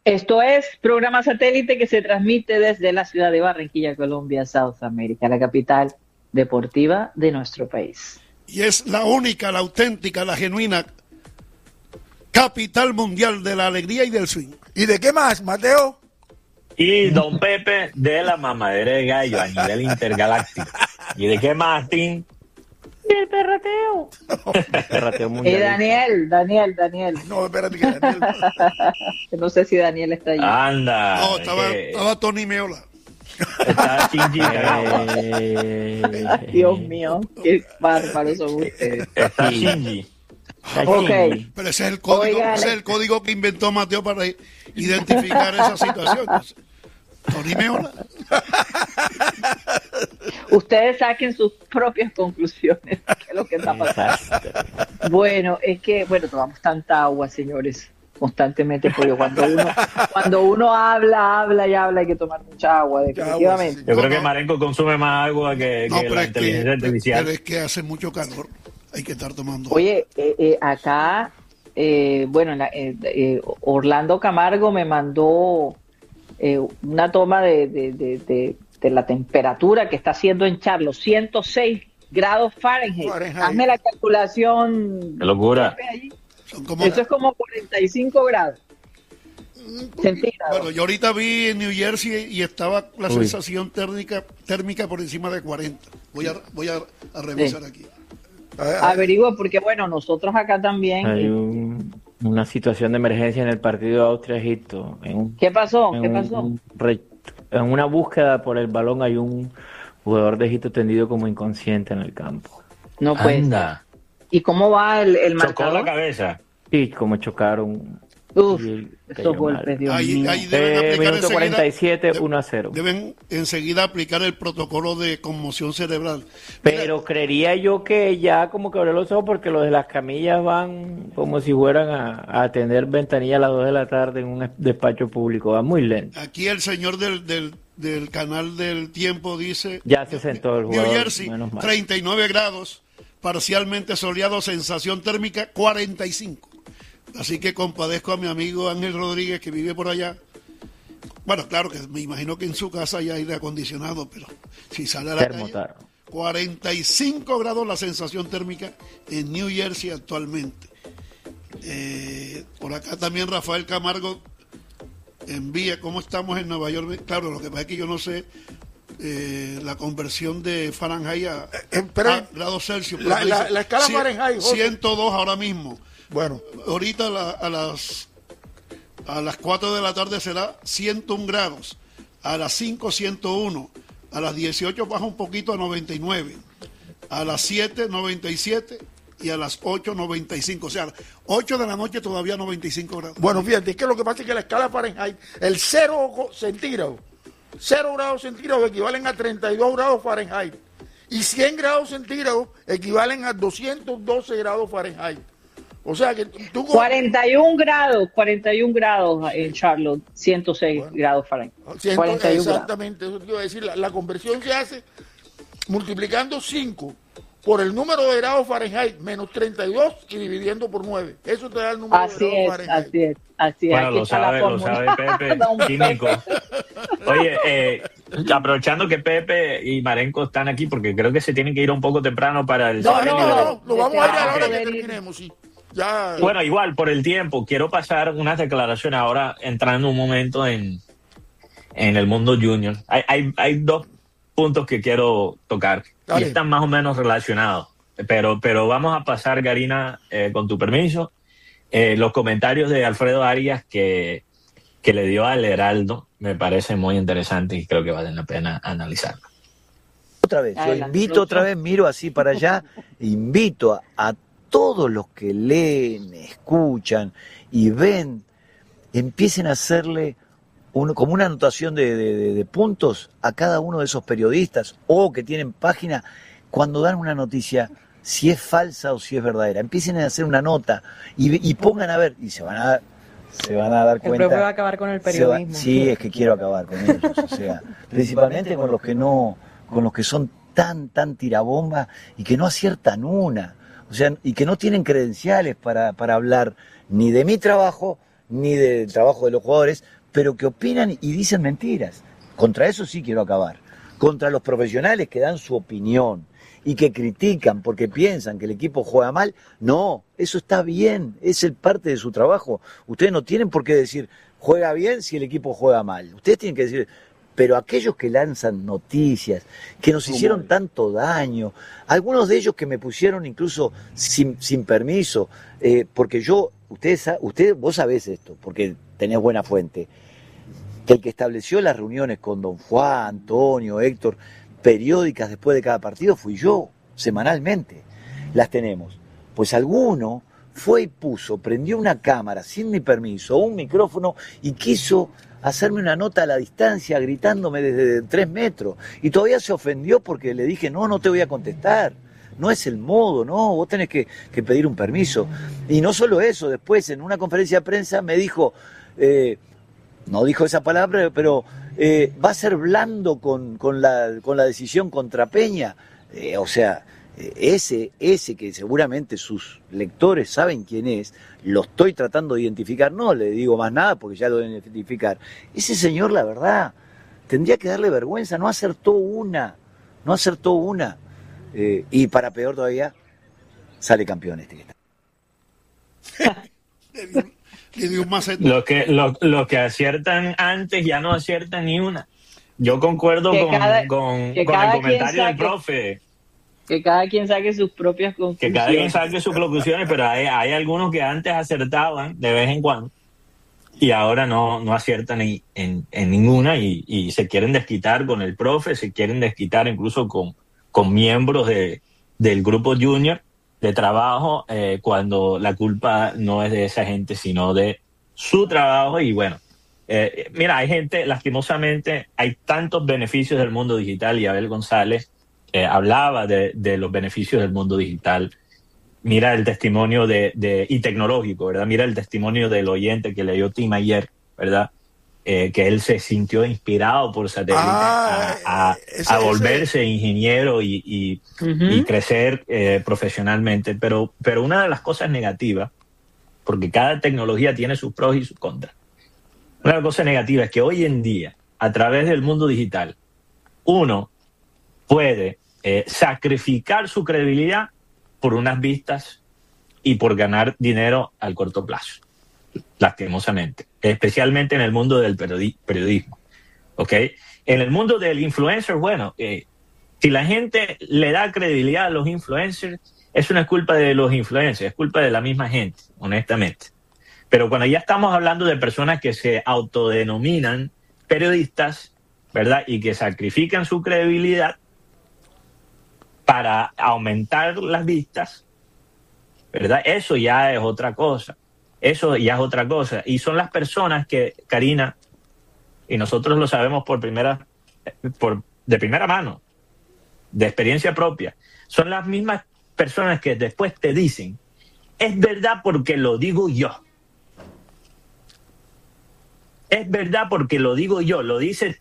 Esto es programa satélite que se transmite desde la ciudad de Barranquilla, Colombia, South America, la capital deportiva de nuestro país. Y es la única, la auténtica, la genuina capital mundial de la alegría y del swing. ¿Y de qué más, Mateo? Y don Pepe de la mamadera de gallo a nivel intergaláctico. ¿Y de qué más, Tim? El perrateo. Perrateo mundial. Daniel. No, espérate que Daniel. No sé si Daniel está allí. Anda. No, estaba Tony Meola. Está Shinji. Dios mío, qué bárbaros son ustedes. Está Shinji. Ok. Pero ese es el código, Oigan. ese es el código que inventó Mateo para identificar esa situación. Entonces, Tony Meola. Ustedes saquen sus propias conclusiones de qué es lo que está pasando. Bueno, tomamos tanta agua, señores, constantemente, porque cuando uno habla, hay que tomar mucha agua, definitivamente. Yo creo que Marenco consume más agua que la inteligencia artificial. Pero es que hace mucho calor, hay que estar tomando. Oye, acá, Orlando Camargo me mandó una toma de la temperatura que está haciendo en Charlotte, 106 grados Fahrenheit. Hazme la calculación. ¡Qué locura! Eso es como 45 grados centígrados. Bueno, yo ahorita vi en New Jersey y estaba la sensación térmica por encima de 40. Voy a revisar aquí. Averigua, porque nosotros acá también. Hay una situación de emergencia en el partido de Austria-Egipto. ¿Qué pasó? En una búsqueda por el balón hay un jugador de Egipto tendido como inconsciente en el campo. No puede. Anda. ¿Y cómo va el marcador? Chocó la cabeza. Sí, como chocaron. Esos golpes, Dios mío. Ahí deben aplicar minuto 47, 1-0. Deben enseguida aplicar el protocolo de conmoción cerebral. Pero creería yo que ya como que abrió los ojos, porque los de las camillas van como si fueran a atender ventanilla a las 2 de la tarde en un despacho público. Va muy lento. Aquí el señor del canal del tiempo dice... Ya se sentó el jugador. New Jersey, 39 grados, parcialmente soleado, sensación térmica 45. Así que compadezco a mi amigo Ángel Rodríguez, que vive por allá. Bueno, claro que me imagino que en su casa hay aire acondicionado, pero si sale a la calle, 45 grados la sensación térmica en New Jersey actualmente. Por acá también Rafael Camargo envía cómo estamos en Nueva York. Claro, lo que pasa es que yo no sé la conversión de Fahrenheit a grados Celsius. La escala Fahrenheit, 102 ahora mismo. Bueno, ahorita a las 4 de la tarde será 101 grados, a las 5 101, a las 18 baja un poquito a 99, a las 7 97 y a las 8 95, o sea, 8 de la noche todavía 95 grados. Bueno, fíjate, es que lo que pasa es que la escala Fahrenheit, el 0 grados centígrados equivalen a 32 grados Fahrenheit y 100 grados centígrados equivalen a 212 grados Fahrenheit. O sea que tú... 41 grados en Charlotte, 106 grados Fahrenheit. 41 exactamente, grados. Eso te iba a decir, la conversión se hace multiplicando 5 por el número de grados Fahrenheit menos 32 y dividiendo por 9. Eso te da el número de grados Fahrenheit. Así es. Bueno, lo sabe Pepe, químico. Oye, aprovechando que Pepe y Marenco están aquí, porque creo que se tienen que ir un poco temprano para el... No, lo vamos a ir a la hora que terminemos, sí. Ya. Bueno, igual, por el tiempo, quiero pasar unas declaraciones ahora, entrando un momento en el mundo junior. Hay dos puntos que quiero tocar y están más o menos relacionados, pero vamos a pasar, Karina, con tu permiso, los comentarios de Alfredo Arias que le dio al Heraldo me parece muy interesante y creo que vale la pena analizarlo. Otra vez, yo invito otra vez, miro así para allá, invito a todos los que leen, escuchan y ven, empiecen a hacerle como una anotación de puntos a cada uno de esos periodistas o que tienen página cuando dan una noticia, si es falsa o si es verdadera. Empiecen a hacer una nota y pongan a ver, y se van a dar cuenta. El propio va a acabar con el periodismo. Sí, es que quiero acabar con ellos, o sea, principalmente con los que son tan tirabomba y que no aciertan una. O sea, y que no tienen credenciales para hablar ni de mi trabajo, ni del trabajo de los jugadores, pero que opinan y dicen mentiras. Contra eso sí quiero acabar. Contra los profesionales que dan su opinión y que critican porque piensan que el equipo juega mal. No, eso está bien, es parte de su trabajo. Ustedes no tienen por qué decir juega bien si el equipo juega mal. Ustedes tienen que decir, pero aquellos que lanzan noticias, que nos hicieron tanto daño, algunos de ellos que me pusieron incluso sin permiso, porque vos sabés esto, porque tenés buena fuente, que el que estableció las reuniones con don Juan, Antonio, Héctor, periódicas después de cada partido fui yo, semanalmente. Las tenemos. Pues alguno fue y prendió una cámara sin mi permiso, un micrófono, y quiso hacerme una nota a la distancia gritándome desde 3 metros. Y todavía se ofendió porque le dije, no te voy a contestar. No es el modo, no, vos tenés que pedir un permiso. Y no solo eso, después en una conferencia de prensa me dijo, no dijo esa palabra, pero va a ser blando con la decisión contra Peña. O sea, ese que seguramente sus lectores saben quién es, lo estoy tratando de identificar, no le digo más nada porque ya lo deben identificar. Ese señor, la verdad, tendría que darle vergüenza, no acertó una. Y para peor todavía, sale campeón este que está. Los que aciertan antes ya no aciertan ni una. Yo concuerdo con el comentario del profe. Que cada quien saque sus propias conclusiones. Que cada quien saque sus conclusiones, pero hay algunos que antes acertaban de vez en cuando y ahora no aciertan en ninguna y se quieren desquitar con el profe, se quieren desquitar incluso con miembros del grupo junior de trabajo, cuando la culpa no es de esa gente, sino de su trabajo. Y bueno, mira, hay gente, lastimosamente, hay tantos beneficios del mundo digital, y Abel González hablaba de los beneficios del mundo digital. Mira el testimonio y tecnológico, ¿verdad? Mira el testimonio del oyente que leyó Tim ayer, ¿verdad? Que él se sintió inspirado por satélite a volverse ingeniero y crecer profesionalmente. Pero una de las cosas negativas, porque cada tecnología tiene sus pros y sus contras, una de las cosas negativas es que hoy en día, a través del mundo digital, uno puede sacrificar su credibilidad por unas vistas y por ganar dinero al corto plazo, lastimosamente, especialmente en el mundo del periodismo, ¿ok? En el mundo del influencer, bueno, si la gente le da credibilidad a los influencers, eso no es culpa de los influencers, es culpa de la misma gente, honestamente. Pero cuando ya estamos hablando de personas que se autodenominan periodistas, ¿verdad? Y que sacrifican su credibilidad para aumentar las vistas, ¿verdad? Eso ya es otra cosa. Y son las personas que, Karina, y nosotros lo sabemos de primera mano, de experiencia propia, son las mismas personas que después te dicen, es verdad porque lo digo yo. Es verdad porque lo digo yo, lo dice